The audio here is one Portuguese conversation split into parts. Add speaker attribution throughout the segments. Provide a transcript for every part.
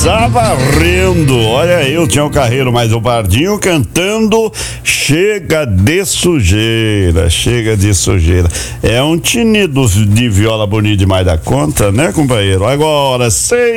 Speaker 1: está varrendo. Olha aí o Tião Carreiro mais o Pardinho cantando Chega de Sujeira, chega de sujeira. É um tinido de viola bonito demais da conta, né, companheiro? Agora,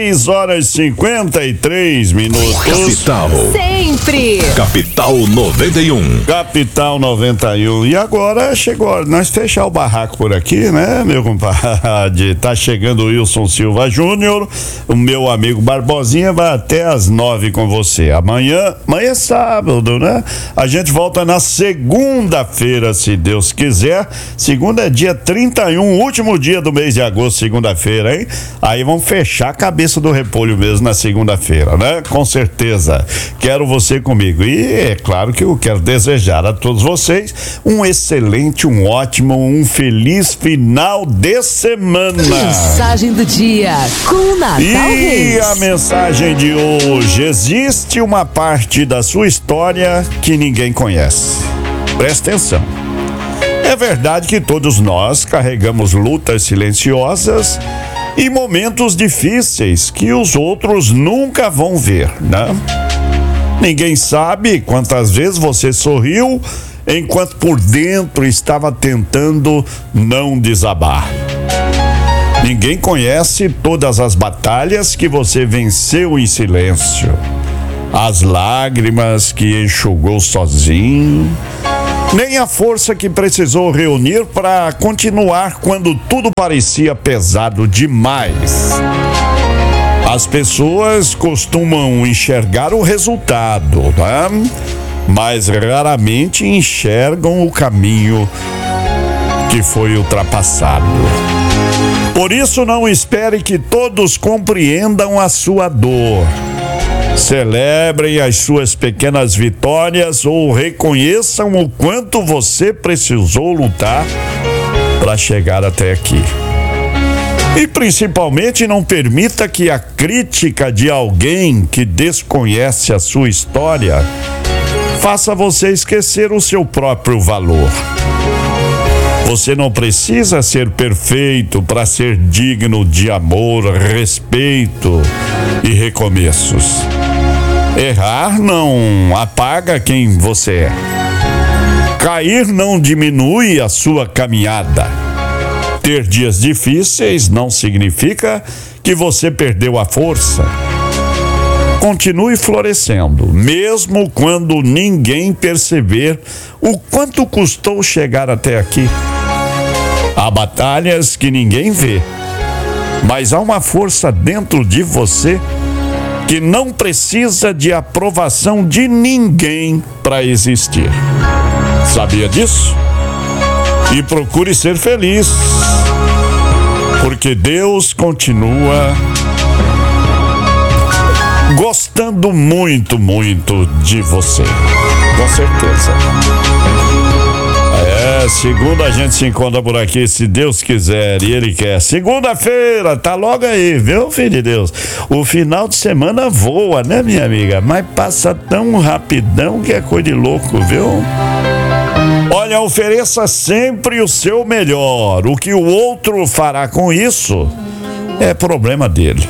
Speaker 1: 6h53.
Speaker 2: Capital.
Speaker 3: Sempre.
Speaker 2: Capital 91.
Speaker 1: Capital 91. E agora chegou a hora de nós fechar o barraco por aqui, né, meu compadre? Tá chegando o Wilson Silva Júnior, o meu amigo Barbosinha vai até às 9 com você. Amanhã é sábado, né? A gente volta na segunda-feira, se Deus quiser. Segunda é dia 31, último dia do mês de agosto, segunda-feira, hein? Aí vamos fechar a cabeça do repolho mesmo na segunda-feira, né? Com certeza. Quero você comigo. E é claro que eu quero desejar a todos vocês um excelente, um ótimo, um feliz final de semana.
Speaker 3: Mensagem do dia com Natal
Speaker 1: E
Speaker 3: Reis.
Speaker 1: a mensagem de hoje: existe uma parte da sua história que ninguém conhece. Presta atenção. É verdade que todos nós carregamos lutas silenciosas e momentos difíceis que os outros nunca vão ver, né? Ninguém sabe quantas vezes você sorriu enquanto por dentro estava tentando não desabar. Ninguém conhece todas as batalhas que você venceu em silêncio, as lágrimas que enxugou sozinho, nem a força que precisou reunir para continuar quando tudo parecia pesado demais. As pessoas costumam enxergar o resultado, né? Mas raramente enxergam o caminho que foi ultrapassado. Por isso, não espere que todos compreendam a sua dor. Celebrem as suas pequenas vitórias ou reconheçam o quanto você precisou lutar para chegar até aqui. E principalmente não permita que a crítica de alguém que desconhece a sua história faça você esquecer o seu próprio valor. Você não precisa ser perfeito para ser digno de amor, respeito e recomeços. Errar não apaga quem você é. Cair não diminui a sua caminhada. Ter dias difíceis não significa que você perdeu a força. Continue florescendo, mesmo quando ninguém perceber o quanto custou chegar até aqui. Há batalhas que ninguém vê, mas há uma força dentro de você que não precisa de aprovação de ninguém para existir. Sabia disso? E procure ser feliz, porque Deus continua gostando muito, muito de você. Com certeza. Segunda a gente se encontra por aqui, se Deus quiser e Ele quer. Segunda-feira, tá logo aí, viu, filho de Deus? O final de semana voa, né, minha amiga? Mas passa tão rapidão que é coisa de louco, viu? Olha, ofereça sempre o seu melhor. O que o outro fará com isso é problema dele.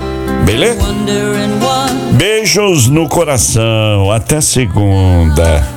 Speaker 1: Beleza? Beijos no coração. Até segunda.